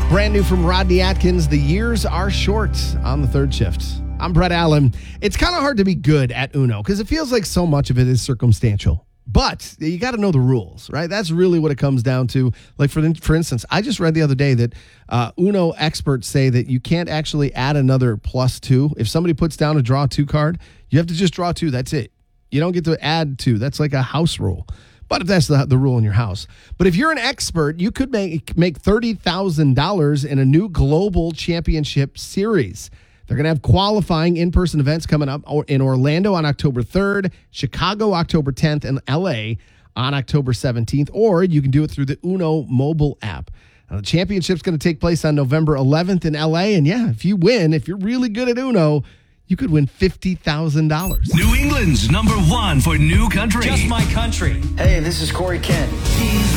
Brand new from Rodney Atkins, The Years Are Short on the third shift. I'm Brett Allen. It's kind of hard to be good at Uno because it feels like so much of it is circumstantial. But you got to know the rules, right? That's really what it comes down to. Like, for instance, I just read the other day that Uno experts say that you can't actually add another +2. If somebody puts down a draw 2 card, you have to just draw 2. That's it. You don't get to add 2. That's like a house rule. But if that's the rule in your house. But if you're an expert, you could make $30,000 in a new global championship series. They're going to have qualifying in-person events coming up in Orlando on October 3rd, Chicago October 10th, and LA on October 17th. Or you can do it through the Uno mobile app. Now, the championship's going to take place on November 11th in LA. And yeah, if you win, if you're really good at Uno, you could win $50,000. New England's #1 for new country. Just My Country. Hey, this is Corey Kent.